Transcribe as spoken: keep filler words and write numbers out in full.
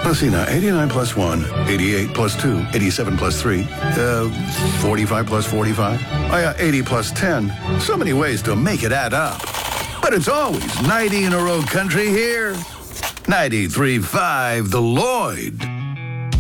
Let's see now. eighty-nine plus one, eighty-eight plus two, eighty-seven plus three, uh, forty-five plus forty-five. Oh, yeah, eighty plus ten. So many ways to make it add up. But it's always ninety in a row country here. ninety-three point five The Lloyd.